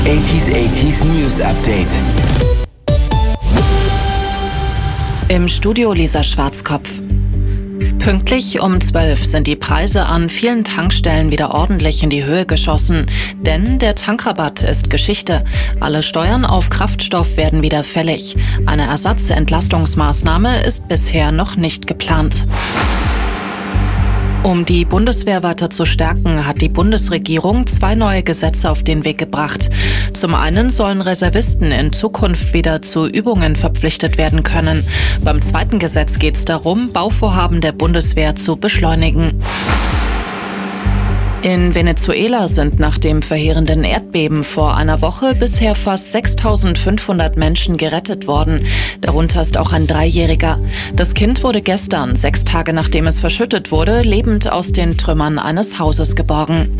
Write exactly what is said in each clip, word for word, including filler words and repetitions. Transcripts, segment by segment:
achtziger achtziger News Update. Im Studio Lisa Schwarzkopf. Pünktlich um zwölf sind die Preise an vielen Tankstellen wieder ordentlich in die Höhe geschossen. Denn der Tankrabatt ist Geschichte. Alle Steuern auf Kraftstoff werden wieder fällig. Eine Ersatzentlastungsmaßnahme ist bisher noch nicht geplant. Um die Bundeswehr weiter zu stärken, hat die Bundesregierung zwei neue Gesetze auf den Weg gebracht. Zum einen sollen Reservisten in Zukunft wieder zu Übungen verpflichtet werden können. Beim zweiten Gesetz geht es darum, Bauvorhaben der Bundeswehr zu beschleunigen. In Venezuela sind nach dem verheerenden Erdbeben vor einer Woche bisher fast sechstausendfünfhundert Menschen gerettet worden. Darunter ist auch ein Dreijähriger. Das Kind wurde gestern, sechs Tage nachdem es verschüttet wurde, lebend aus den Trümmern eines Hauses geborgen.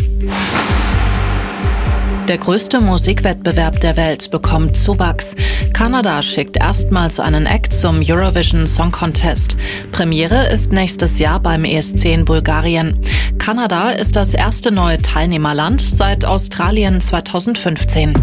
Der größte Musikwettbewerb der Welt bekommt Zuwachs. Kanada schickt erstmals einen Act zum Eurovision Song Contest. Premiere ist nächstes Jahr beim E S C in Bulgarien. Kanada ist das erste neue Teilnehmerland seit Australien zweitausendfünfzehn.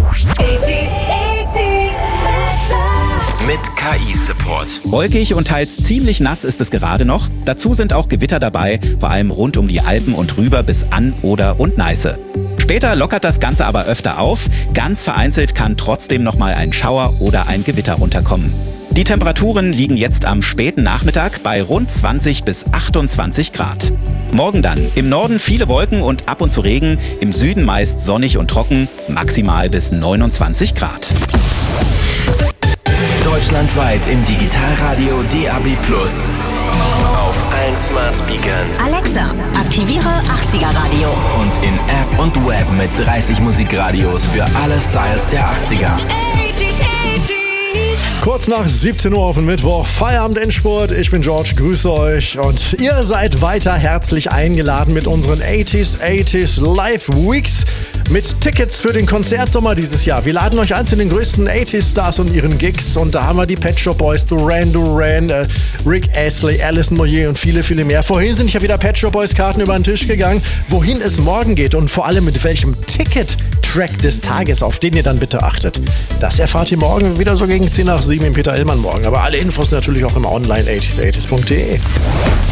Mit K I-Support. Wolkig und teils ziemlich nass ist es gerade noch. Dazu sind auch Gewitter dabei, vor allem rund um die Alpen und rüber bis an Oder und Neiße. Später lockert das Ganze aber öfter auf. Ganz vereinzelt kann trotzdem nochmal ein Schauer oder ein Gewitter unterkommen. Die Temperaturen liegen jetzt am späten Nachmittag bei rund zwanzig bis achtundzwanzig Grad. Morgen dann im Norden viele Wolken und ab und zu Regen, im Süden meist sonnig und trocken, maximal bis neunundzwanzig Grad. Deutschlandweit im Digitalradio D A B plus. Auf allen Smart Speakern. Alexa, aktiviere achtziger Radio. Und in App und Web mit dreißig Musikradios für alle Styles der achtziger. Kurz nach siebzehn Uhr auf den Mittwoch, Feierabend Endspurt. Ich bin George, grüße euch und ihr seid weiter herzlich eingeladen mit unseren achtziger achtziger Live Weeks mit Tickets für den Konzertsommer dieses Jahr. Wir laden euch ein zu den größten achtziger Stars und ihren Gigs und da haben wir die Pet Shop Boys, Duran Duran, äh, Rick Astley, Alison Moyet und viele, viele mehr. Vorhin sind ja wieder Pet Shop Boys Karten über den Tisch gegangen. Wohin es morgen geht und vor allem mit welchem Ticket-Track des Tages, auf den ihr dann bitte achtet. Das erfahrt ihr morgen wieder so gegen zehn nach sieben im Peter Illmann morgen. Aber alle Infos natürlich auch im Online achtziger achtziger punkt de.